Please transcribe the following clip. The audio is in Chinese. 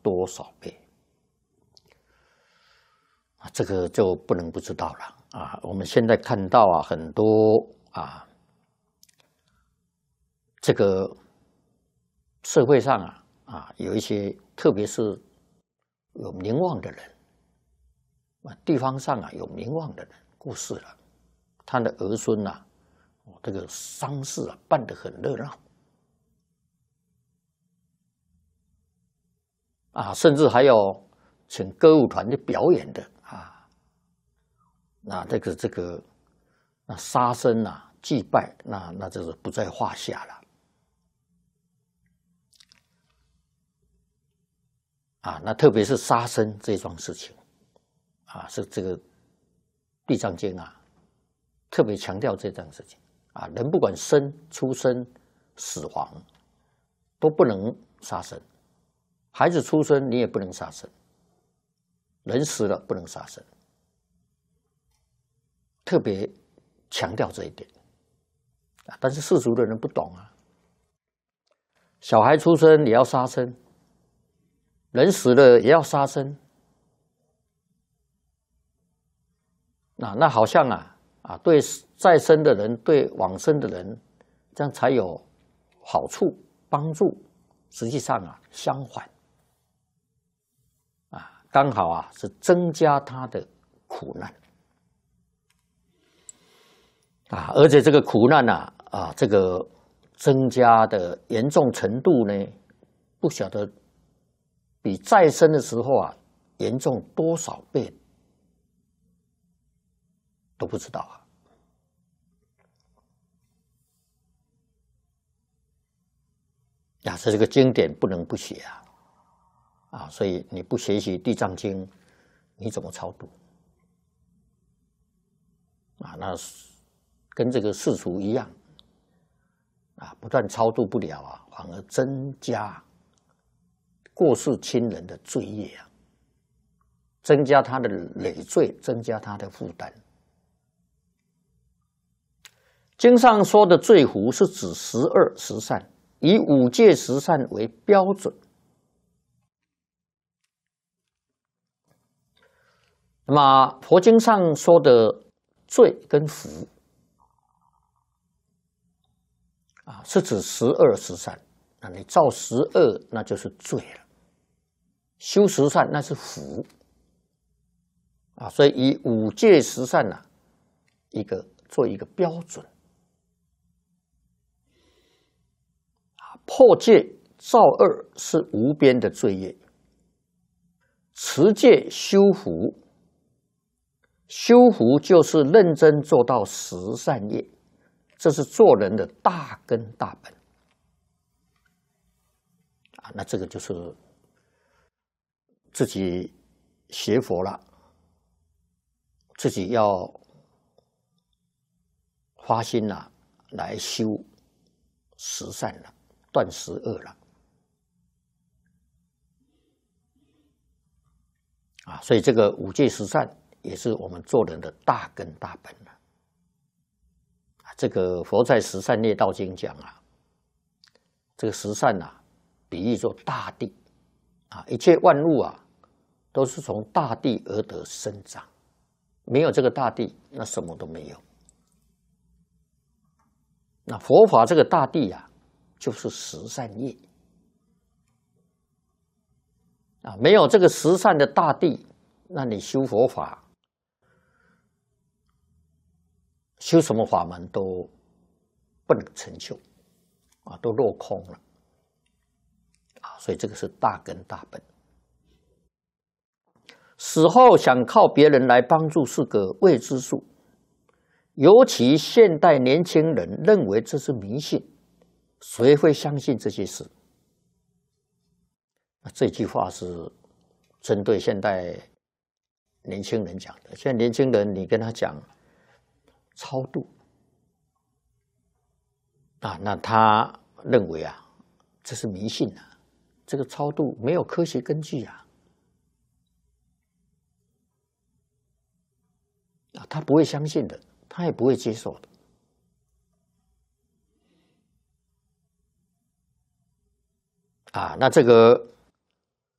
多少倍啊？这个就不能不知道了啊！我们现在看到啊，很多啊，这个社会上有一些，特别是有名望的人啊，地方上有名望的人过世了，他的儿孙这个丧事办得很热闹啊，甚至还有请歌舞团去表演的啊，那这个杀生祭拜，那就是不在话下了啊。那特别是杀生这桩事情啊，是这个《地藏经》特别强调这桩事情啊，人不管出生、死亡，都不能杀生。孩子出生你也不能杀生，人死了不能杀生，特别强调这一点啊。但是世俗的人不懂小孩出生也要杀生，人死了也要杀生，那好像对在生的人、对往生的人，这样才有好处帮助。实际上相反刚好是增加他的苦难而且这个苦难这个增加的严重程度呢，不晓得比再生的时候严重多少倍都不知道所以这个经典不能不写所以你不学习《地藏经》，你怎么超度那跟这个世俗一样不但超度不了反而增加过世亲人的罪业增加他的累赘，增加他的负担。经上说的罪福是指12十善，以5戒十善为标准。那么佛经上说的罪跟福是指12十善，那你造12那就是罪了，修十善那是福所以以5戒十善做一个标准破戒造恶是无边的罪业，持戒修福，修福就是认真做到十善业，这是做人的大根大本那这个就是自己学佛了，自己要发心来修十善了，断12了所以这个5戒十善也是我们做人的大根大本了这个佛在《十善业道经》讲这个十善比喻作大地一切万物都是从大地而得生长，没有这个大地，那什么都没有。那佛法这个大地就是十善业没有这个十善的大地，那你修佛法，修什么法门都不能成就都落空了所以这个是大根大本。死后想靠别人来帮助是个未知数，尤其现代年轻人认为这是迷信，谁会相信这些事？这句话是针对现代年轻人讲的。现在年轻人，你跟他讲超度那他认为这是迷信这个超度没有科学根据他不会相信的，他也不会接受的那这个